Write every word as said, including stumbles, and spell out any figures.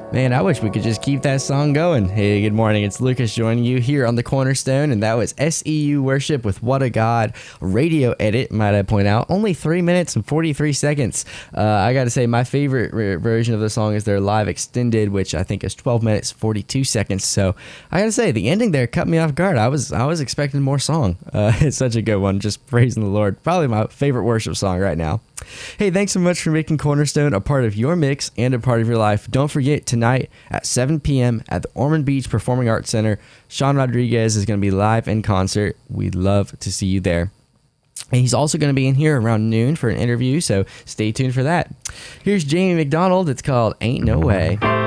Man, I wish we could just keep that song going. Hey, good morning. It's Lucas joining you here on the Cornerstone, and that was S E U Worship with What a God radio edit, might I point out. Only three minutes and forty-three seconds. Uh, I got to say, my favorite re- version of the song is their live extended, which I think is twelve minutes, forty-two seconds. So I got to say, the ending there cut me off guard. I was I was expecting more song. Uh, it's such a good one, just praising the Lord. Probably my favorite worship song right now. Hey, thanks so much for making Cornerstone a part of your mix and a part of your life. Don't forget, tonight at seven p.m. at the Ormond Beach Performing Arts Center, Sean Rodriguez is going to be live in concert. We'd love to see you there. And he's also going to be in here around noon for an interview, so stay tuned for that. Here's Jamie McDonald. It's called Ain't No Way.